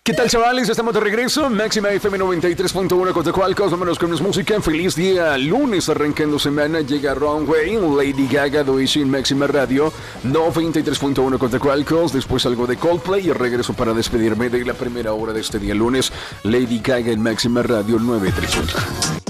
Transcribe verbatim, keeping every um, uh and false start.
¿Qué tal, chavales? Estamos de regreso. Máxima F M noventa y tres punto uno Cotacualcos. Vámonos con más música. Feliz día. Lunes arrancando semana. Llega Runway, Lady Gaga, Doisy en Máxima Radio noventa y tres punto uno Cotacualcos. Después algo de Coldplay y regreso para despedirme de la primera hora de este día lunes. Lady Gaga en Máxima Radio novecientos treinta.